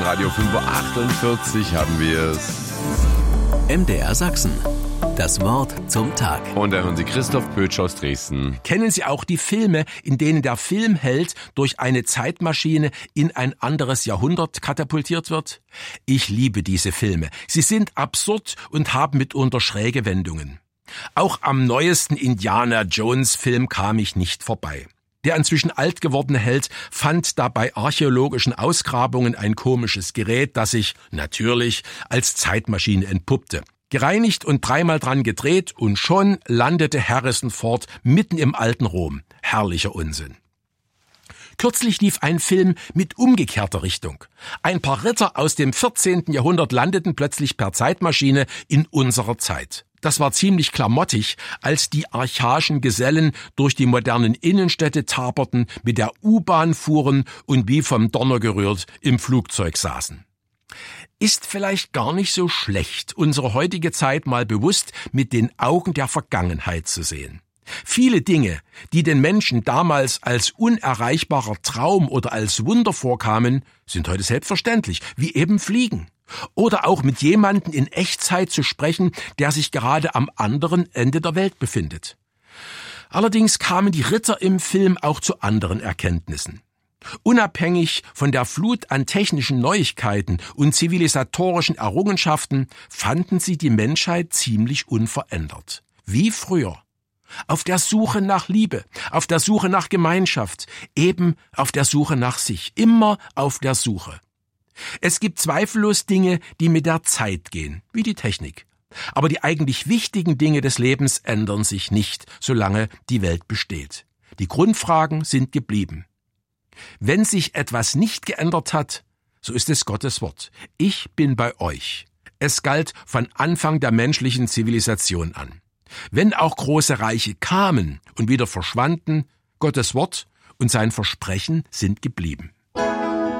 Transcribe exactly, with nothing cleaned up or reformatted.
Radio fünf Uhr achtundvierzig haben wir es. M D R Sachsen. Das Wort zum Tag. Und da hören Sie Christoph Pötsch aus Dresden. Kennen Sie auch die Filme, in denen der Filmheld durch eine Zeitmaschine in ein anderes Jahrhundert katapultiert wird? Ich liebe diese Filme. Sie sind absurd und haben mitunter schräge Wendungen. Auch am neuesten Indiana Jones Film kam ich nicht vorbei. Der inzwischen alt gewordene Held fand da bei archäologischen Ausgrabungen ein komisches Gerät, das sich natürlich als Zeitmaschine entpuppte. Gereinigt und dreimal dran gedreht und schon landete Harrison Ford mitten im alten Rom. Herrlicher Unsinn. Kürzlich lief ein Film mit umgekehrter Richtung. Ein paar Ritter aus dem vierzehnten Jahrhundert landeten plötzlich per Zeitmaschine in unserer Zeit. Das war ziemlich klamottig, als die archaischen Gesellen durch die modernen Innenstädte taperten, mit der U-Bahn fuhren und wie vom Donner gerührt im Flugzeug saßen. Ist vielleicht gar nicht so schlecht, unsere heutige Zeit mal bewusst mit den Augen der Vergangenheit zu sehen. Viele Dinge, die den Menschen damals als unerreichbarer Traum oder als Wunder vorkamen, sind heute selbstverständlich, wie eben Fliegen. Oder auch mit jemandem in Echtzeit zu sprechen, der sich gerade am anderen Ende der Welt befindet. Allerdings kamen die Ritter im Film auch zu anderen Erkenntnissen. Unabhängig von der Flut an technischen Neuigkeiten und zivilisatorischen Errungenschaften fanden sie die Menschheit ziemlich unverändert. Wie früher. Auf der Suche nach Liebe, auf der Suche nach Gemeinschaft, eben auf der Suche nach sich, immer auf der Suche. Es gibt zweifellos Dinge, die mit der Zeit gehen, wie die Technik. Aber die eigentlich wichtigen Dinge des Lebens ändern sich nicht, solange die Welt besteht. Die Grundfragen sind geblieben. Wenn sich etwas nicht geändert hat, so ist es Gottes Wort. Ich bin bei euch. Es galt von Anfang der menschlichen Zivilisation an. Wenn auch große Reiche kamen und wieder verschwanden, Gottes Wort und sein Versprechen sind geblieben.